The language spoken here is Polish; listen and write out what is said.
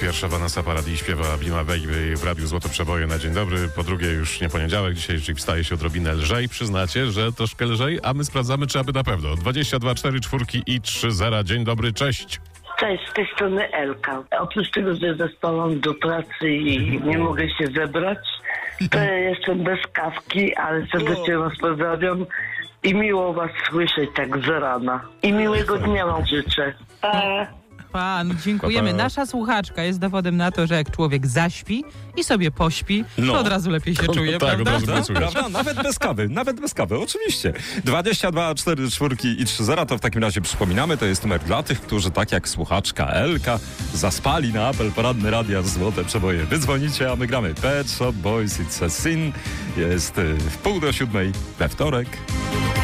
pierwsza Vanessa Paradis śpiewa Be My Baby w Radiu Złote Przeboje na dzień dobry. Po drugie już nie poniedziałek, dzisiaj wstaje się odrobinę lżej. Przyznacie, że troszkę lżej, a my sprawdzamy, czy aby na pewno. 22, 4, 4 i 3, 0. Dzień dobry, cześć. Cześć, z tej strony Elka. Oprócz tego, że zaspałam do pracy i nie mogę się zebrać, to ja jestem bez kawki, ale serdecznie was pozdrawiam i miło was słyszeć tak z rana. I miłego dnia wam życzę. Pan, dziękujemy. Nasza słuchaczka jest dowodem na to, że jak człowiek zaśpi i sobie pośpi, to od razu lepiej się czuje, tak, prawda? od razu pracuje. Prawda? Nawet bez kawy, oczywiście. 22, 4, 4 i 3, 0 to w takim razie przypominamy, to jest numer dla tych, którzy tak jak słuchaczka Elka zaspali na apel poranny Radia Złote Przeboje. Wy dzwonicie, a my gramy Pet Shop Boys It's a Sin. Jest w 6:30 we wtorek.